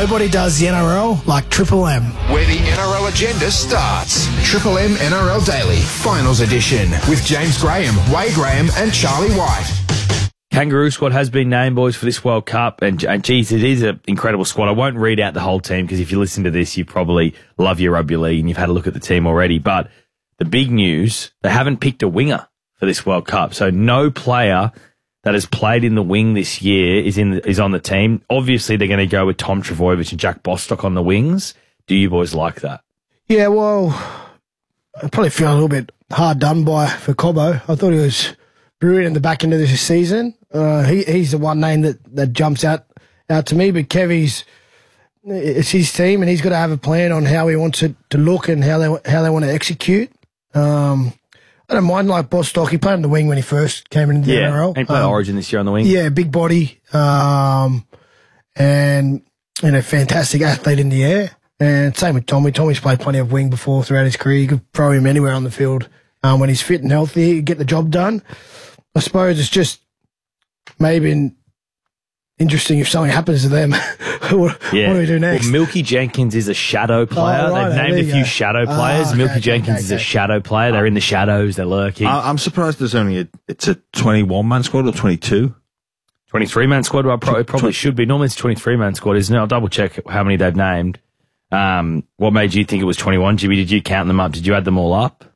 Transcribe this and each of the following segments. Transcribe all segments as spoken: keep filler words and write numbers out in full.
Nobody does the N R L like Triple M. Where the N R L agenda starts. Triple M N R L Daily, Finals Edition, with James Graham, Wade Graham and Charlie White. Kangaroo squad has been named, boys, for this World Cup, and, and geez, it is an incredible squad. I won't read out the whole team because if you listen to this, you probably love your rugby league and you've had a look at the team already. But the big news, they haven't picked a winger for this World Cup. So no player that has played in the wing this year is in the, is on the team. Obviously, they're going to go with Tom Trbojevic and Jack Bostock on the wings. Do you boys like that? Yeah, well, I probably feel a little bit hard done by for Cobbo. I thought he was brilliant in the back end of this season. Uh, he, he's the one name that, that jumps out, out to me, but Kevy's, it's his team and he's got to have a plan on how he wants it to look and how they, how they want to execute. Um, I don't mind like Bostock. He played on the wing when he first came into the yeah, N R L. And he played um, Origin this year on the wing. Yeah, big body, um, and, you know, fantastic athlete in the air. And same with Tommy. Tommy's played plenty of wing before throughout his career. You could throw him anywhere on the field. Um, when he's fit and healthy, get the job done. I suppose it's just maybe interesting if something happens to them. what, yeah. what do we do next? Well, Milky Jenkins is a shadow player. Oh, right, They've named a few go. shadow players. Oh, okay, Milky okay, Jenkins okay, is a okay. shadow player. They're in the shadows. They're lurking. I, I'm surprised there's only a, it's a twenty-one man squad or twenty-two. twenty-three man squad. Well, probably, probably should be. Normally it's a twenty-three man squad, isn't it? I'll double check how many they've named. Um, what made you think it was twenty-one, Jimmy? Did you count them up? Did you add them all up?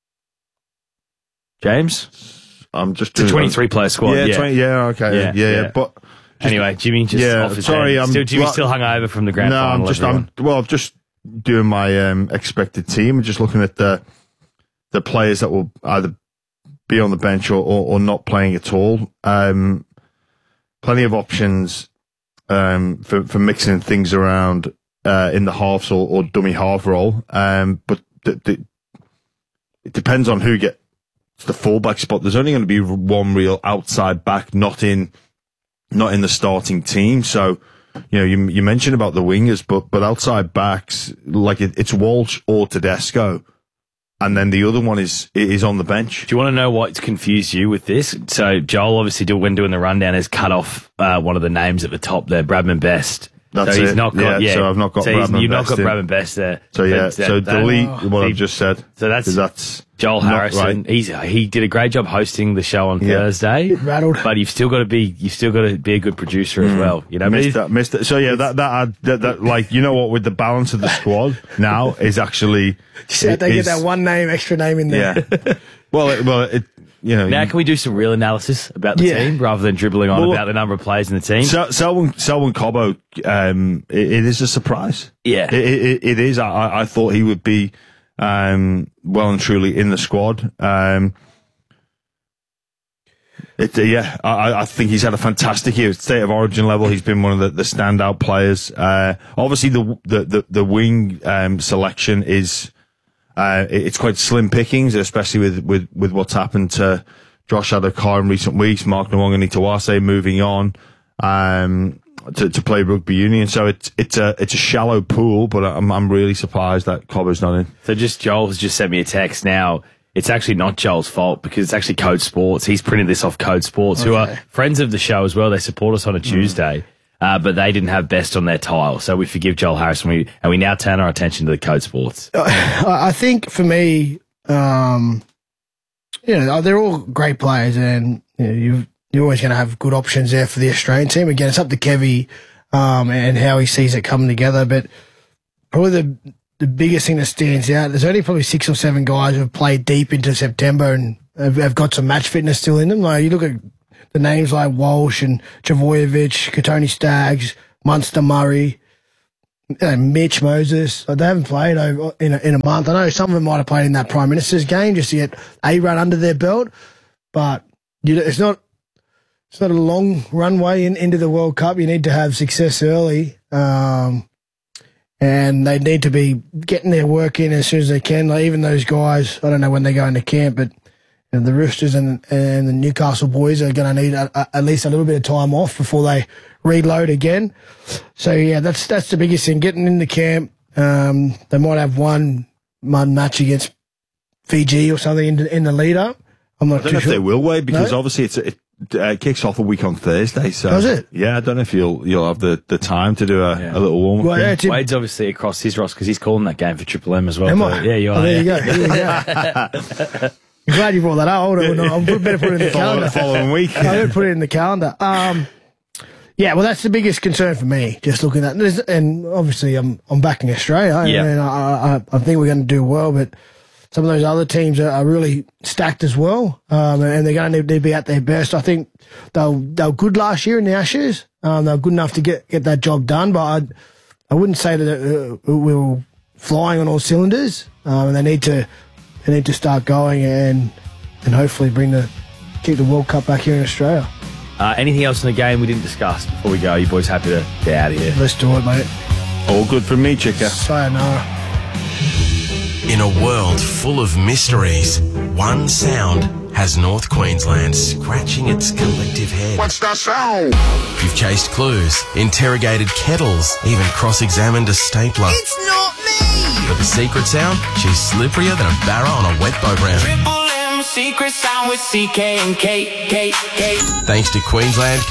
James? I'm just It's a twenty-three player squad. Yeah, Yeah, twenty, yeah, okay, Yeah, yeah, yeah. yeah. But just, anyway, Jimmy, just yeah, off his sorry, head. I'm still, Jimmy's well, still hungover from the grand no, final. I'm just, everyone. I'm well, I'm just doing my um, expected team and just looking at the the players that will either be on the bench or, or, or not playing at all. Um, plenty of options um, for for mixing things around uh, in the halves or, or dummy half role. Um, but th- th- it depends on who gets the fullback spot. There's only going to be one real outside back, not in not in the starting team. So, you know, you you mentioned about the wingers, but but outside backs, like it, it's Walsh or Tedesco, and then the other one is is on the bench. Do you want to know what's confused you with this? So Joel obviously, do, when doing the rundown, has cut off uh, one of the names at the top there, Bradman Best. That's so he's it. not got, yeah, yeah. So I've not got so he's- Bradman You've not Best got in. Bradman Best there. So yeah, But, uh, so that- delete oh, what he- I've just said. So that's, 'cause that's Joel not Harrison. right. He's he did a great job hosting the show on Yeah. Thursday. Bit rattled. But you've still got to be you've still got to be a good producer as well. You know, but Missed he's- that, missed it. So yeah, that that, ad, that that like you know what, with the balance of the squad now is actually So they is- get that one name, extra name in there. Yeah. well, it, well, it you know. Now can we do some real analysis about the Yeah. team rather than dribbling on Well, about the number of players in the team? Sel- Selwyn Selwyn Cobbo, um, it, it is a surprise. Yeah. it, it, it is. I, I thought he would be um, well and truly in the squad. Um, it, uh, yeah, I, I think he's had a fantastic year. At State of Origin level, he's been one of the, the standout players. Uh, obviously, the the the, the wing um, selection is uh, it- it's quite slim pickings, especially with, with, with what's happened to Josh Adokar in recent weeks. Mark Nwangani-Tawase moving on um, to to play rugby union. So it's it's a it's a shallow pool, but I'm I'm really surprised that Cobbo's not in. So just Joel has just sent me a text now. It's actually not Joel's fault because it's actually Code Sports. He's printed this off Code Sports, who are friends of the show as well. They support us on a Tuesday, uh, but they didn't have Best on their tile. So we forgive Joel Harrison, we, and we now turn our attention to the Code Sports. I I think for me, um, you know, they're all great players, and you know, you've, you're always going to have good options there for the Australian team. Again, it's up to Kevy um, and how he sees it coming together. But probably the the biggest thing that stands out, there's only probably six or seven guys who have played deep into September and have, have got some match fitness still in them. Like you look at the names like Walsh and Trbojevic, Katoni Staggs, Munster Murray, you know, Mitch Moses. Like, they haven't played over in a, in a month. I know some of them might have played in that Prime Minister's game just to get a run under their belt, but you, it's not it's not a long runway in, into the World Cup. You need to have success early, um, and they need to be getting their work in as soon as they can. Like even those guys, I don't know when they go into camp, but you know, the Roosters and and the Newcastle boys are going to need a, a, at least a little bit of time off before they reload again. So yeah, that's that's the biggest thing. Getting into camp, um, they might have one one match against Fiji or something in the, in the lead up. I'm not I don't too know if sure. they will, Wade, because No? obviously it's a, it, uh, kicks off a week on Thursday. So Does it? Yeah, I don't know if you'll you'll have the, the time to do a, Yeah. a little warm up. Well, yeah, it's in- Wade's obviously across his roster because he's calling that game for Triple M as well. Am but- I? Yeah, you are. Oh, there yeah. you go. There you go. I'm glad you brought that out. I would have- I better put it in the Follow- calendar. following week. I would put it in the calendar. Um, yeah, well, that's the biggest concern for me. Just looking at this, and obviously, I'm I'm backing Australia, Yeah. and I, I I think we're going to do well. But some of those other teams are, are really stacked as well, um, and they're going to need to be at their best. I think they were, they were good last year in the Ashes. Um, they were good enough to get, get that job done, but I'd, I wouldn't say that uh, we were flying on all cylinders. Um, and they need to they need to start going and and hopefully bring the keep the World Cup back here in Australia. Uh, anything else in the game we didn't discuss before we go? You boys happy to get out of here? Let's do it, mate. All good from me, Chica. Sayonara. In a world full of mysteries, one sound has North Queensland scratching its collective head. What's that sound? You've chased clues, interrogated kettles, even cross-examined a stapler. It's not me! But the secret sound? She's slipperier than a barra on a wet boat round. Triple M secret sound with C K and K, K, K. Thanks to Queensland